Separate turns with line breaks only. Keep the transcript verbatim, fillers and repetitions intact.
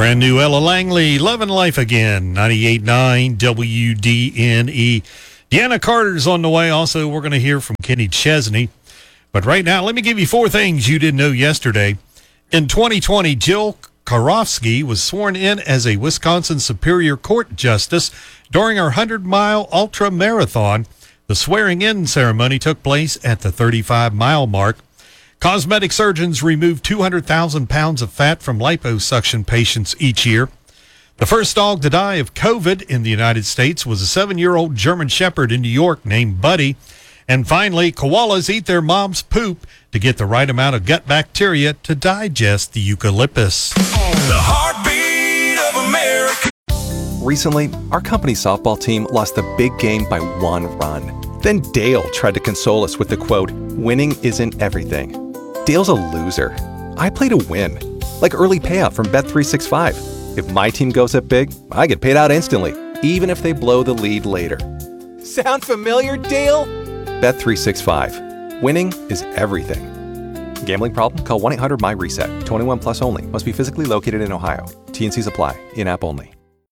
Brand new Ella Langley, Lovin' Life Again, ninety-eight point nine W D N E. Deanna Carter's on the way. Also, we're going to hear from Kenny Chesney. But right now, let me give you four things you didn't know yesterday. In twenty twenty, Jill Karofsky was sworn in as a Wisconsin Superior Court Justice during her hundred-mile ultra marathon. The swearing-in ceremony took place at the thirty-five mile mark. Cosmetic surgeons remove two hundred thousand pounds of fat from liposuction patients each year. The first dog to die of COVID in the United States was a seven-year-old German Shepherd in New York named Buddy. And finally, koalas eat their mom's poop to get the right amount of gut bacteria to digest the eucalyptus.
The heartbeat of America.
Recently, our company softball team lost the big game by one run. Then Dale tried to console us with the quote, "Winning isn't everything." Dale's a loser. I play to win. Like early payout from Bet three sixty-five. If my team goes up big, I get paid out instantly, even if they blow the lead later. Sound familiar, Dale? Bet three sixty-five. Winning is everything. Gambling problem? Call one eight hundred M Y RESET. twenty-one plus only. Must be physically located in Ohio. T N Cs apply. In-app only.